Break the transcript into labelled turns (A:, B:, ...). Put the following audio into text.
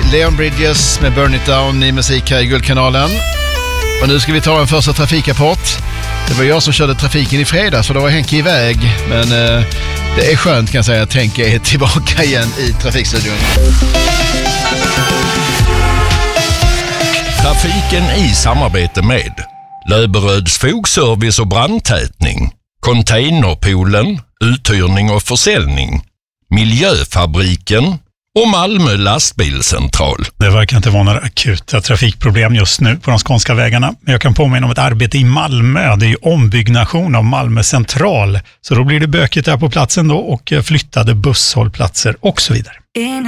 A: Leon Bridges med Burn It Down i musik här i Guldkanalen. Och nu ska vi ta en första trafikrapport. Det var jag som körde trafiken i fredags för då var Henke iväg. Men det är skönt kan jag säga att Henke är tillbaka igen i trafikstudion.
B: Trafiken i samarbete med Löberöds fogservice och brandtätning, Containerpoolen, uthyrning och försäljning, Miljöfabriken och Malmö lastbilscentral.
C: Det verkar inte vara några akuta trafikproblem just nu på de skånska vägarna. Men jag kan påminna om ett arbete i Malmö. Det är ju ombyggnation av Malmö central. Så då blir det bökigt där på platsen då och flyttade busshållplatser och så vidare.